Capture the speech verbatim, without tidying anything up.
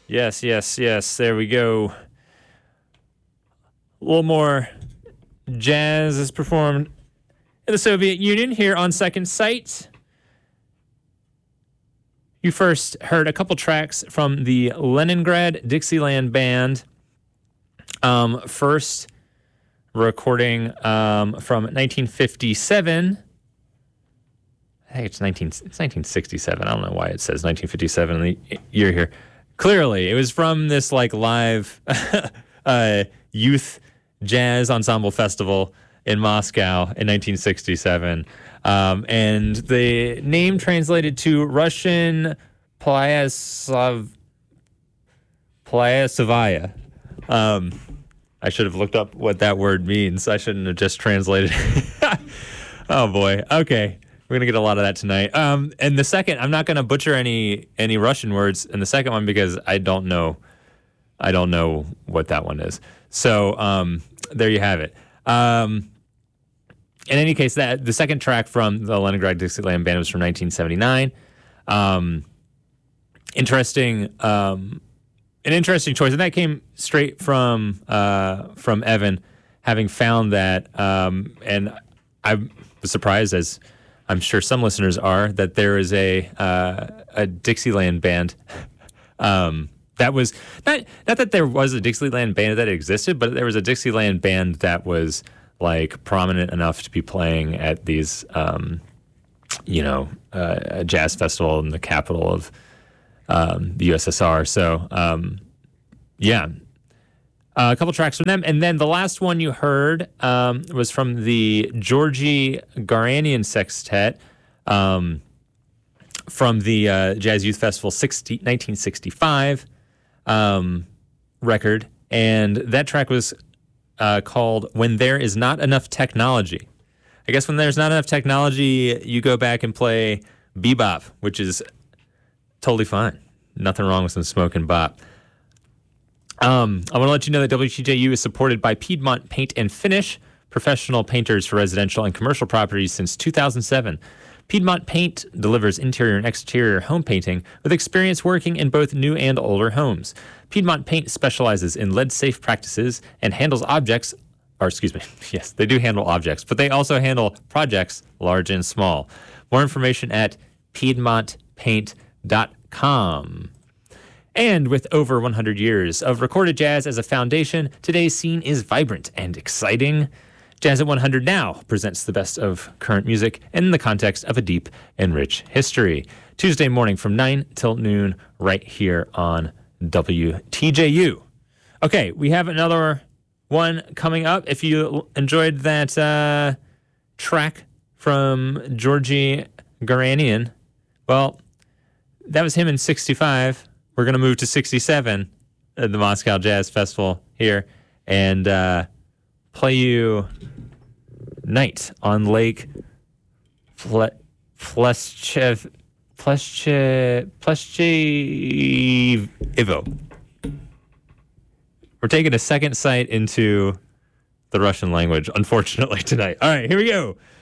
Yes, yes, yes. There we go. A little more jazz is performed in the Soviet Union here on Second Sight. You first heard a couple tracks from the Leningrad Dixieland Band. Um, first recording um, from nineteen fifty-seven. I think it's nineteen. It's nineteen sixty-seven. I don't know why it says nineteen fifty-seven in the year here. Clearly, it was from this like live uh, youth jazz ensemble festival in Moscow in nineteen sixty-seven. Um, and the name translated to Russian Playa-Sav- Playa-Savaya. Um, I should have looked up what that word means. I shouldn't have just translated. Oh, boy. Okay. We're going to get a lot of that tonight. Um, and the second, I'm not going to butcher any any Russian words in the second one because I don't know. I don't know what that one is. So um, there you have it. Um, in any case, that the second track from the Leningrad Dixieland Band was from nineteen seventy-nine. Um, interesting, um, an interesting choice, and that came straight from uh, from Evan, having found that, um, and I was surprised, as I'm sure some listeners are, that there is a uh, a Dixieland band. um, that was not not that there was a Dixieland band that existed, but there was a Dixieland band that was like prominent enough to be playing at these, um, you know, uh, a jazz festival in the capital of um, the U S S R. So, um, yeah, uh, a couple tracks from them, and then the last one you heard um, was from the Georgy Garanian Sextet um, from the uh, Jazz Youth Festival sixty, nineteen sixty-five um, record, and that track was Uh, called When There Is Not Enough Technology. I guess when there's not enough technology, you go back and play bebop, which is totally fine. Nothing wrong with some smoke and bop. Um, I want to let you know that W T J U is supported by Piedmont Paint and Finish, professional painters for residential and commercial properties since two thousand seven. Piedmont Paint delivers interior and exterior home painting with experience working in both new and older homes. Piedmont Paint specializes in lead-safe practices and handles objects, or excuse me, yes, they do handle objects, but they also handle projects large and small. More information at piedmont paint dot com. And with over one hundred years of recorded jazz as a foundation, today's scene is vibrant and exciting. Jazz at one hundred now presents the best of current music in the context of a deep and rich history. Tuesday morning from nine till noon right here on W T J U. Okay, we have another one coming up. If you enjoyed that uh, track from Georgy Garanian, well, that was him in sixty-five. We're going to move to sixty-seven at the Moscow Jazz Festival here and uh, play you Night on Lake Fle- Pleshchev Pleshchev Pleshchevivo. We're taking a second sight into the Russian language, unfortunately, tonight. All right, here we go.